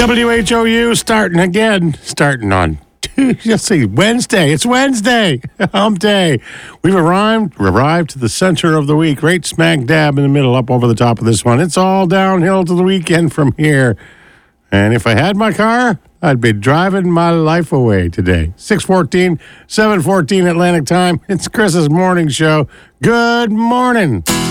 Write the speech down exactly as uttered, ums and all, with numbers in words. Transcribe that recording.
W H O U starting again, starting on You'll see, Wednesday. It's Wednesday. Hump day. We've arrived, arrived to the center of the week, right smack dab in the middle, up over the top of this one. It's all downhill to the weekend from here. And if I had my car, I'd be driving my life away today. six fourteen, seven fourteen Atlantic time. It's Chris's morning show. Good morning.